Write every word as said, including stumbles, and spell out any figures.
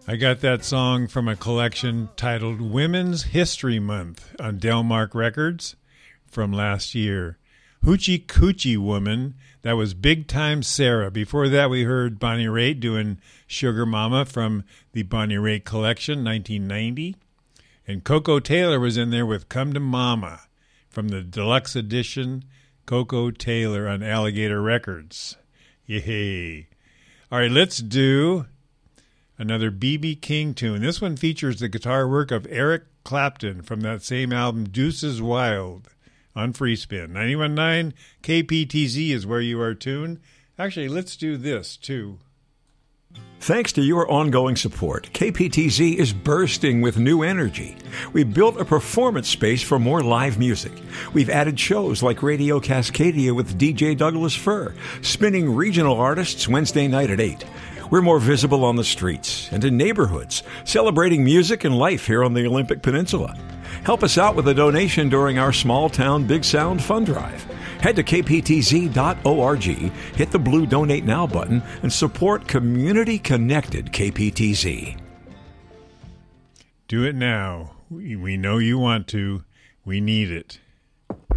I got that song from a collection titled Women's History Month on Delmark Records from last year. Hoochie Coochie Woman, that was Big Time Sarah. Before that, we heard Bonnie Raitt doing Sugar Mama from the Bonnie Raitt collection, nineteen ninety. And Coco Taylor was in there with Come to Mama from the deluxe edition, Coco Taylor on Alligator Records. Yay. All right, let's do another B B King tune. This one features the guitar work of Eric Clapton from that same album, Deuces Wild, on Free Spin. ninety-one point nine K P T Z is where you are tuned. Actually, let's do this, too. Thanks to your ongoing support, K P T Z is bursting with new energy. We built a performance space for more live music. We've added shows like Radio Cascadia with D J Douglas Fur, spinning regional artists Wednesday night at eight. We're more visible on the streets and in neighborhoods, celebrating music and life here on the Olympic Peninsula. Help us out with a donation during our Small Town Big Sound Fund Drive. Head to k p t z dot org, hit the blue Donate Now button, and support community-connected K P T Z. Do it now. We we know you want to. We need it.